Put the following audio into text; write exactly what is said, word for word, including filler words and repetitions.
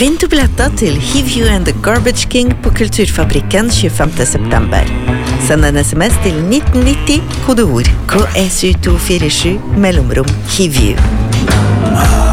Vinn du billetter til Hivju and the Garbage King på Kulturfabrikken tjuefemte september. Send en sms til nitten nitti, kodeord K S U to fire sju, mellomrom Hivju.